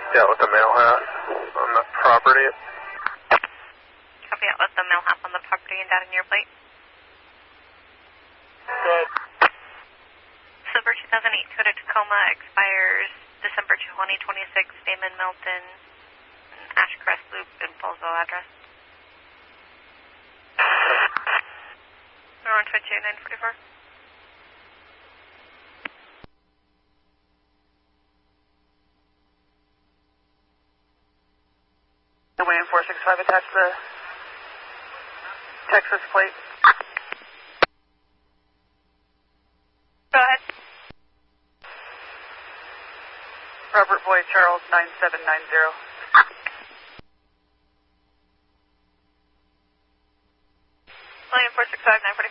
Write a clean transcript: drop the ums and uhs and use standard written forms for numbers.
Yeah, with the mail hat on the property. Copy out with the mail hat on the property and data in your plate. Good. Silver 2008 Toyota Tacoma expires December 2026, Damon Milton, Ashcrest Loop in Paulsville address. 122-944. The Wayne 465 attached the Texas plate. Go ahead. Robert Boyd Charles 9790. William 465-944.